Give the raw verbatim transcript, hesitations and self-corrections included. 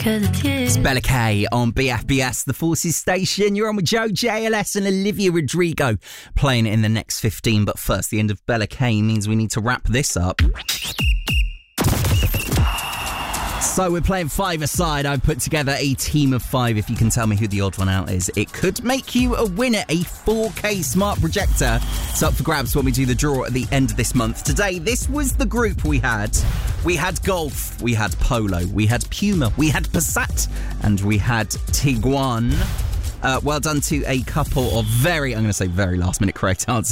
que de tears. It's Bella K on B F B S, the Forces Station. You're on with Joe, J L S and Olivia Rodrigo playing in the next fifteen. But first, the end of Bella K means we need to wrap this up. So we're playing five-a-side. I've put together a team of five. If you can tell me who the odd one out is, it could make you a winner. A four K smart projector. It's up for grabs when we do the draw at the end of this month. Today, this was the group we had. We had Golf, we had Polo, we had Puma, we had Passat, and we had Tiguan. Uh, well done to a couple of very, I'm going to say very last-minute correct answers.